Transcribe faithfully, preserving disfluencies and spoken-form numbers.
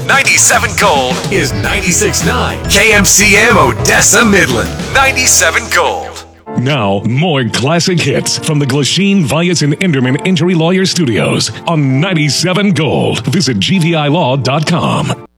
ninety-seven Gold is ninety-six point nine. K M C M Odessa Midland, ninety-seven Gold. Now, more classic hits from the Glasheen, Vyas, and Enderman Injury Lawyer Studios on ninety-seven Gold. Visit G V I law dot com.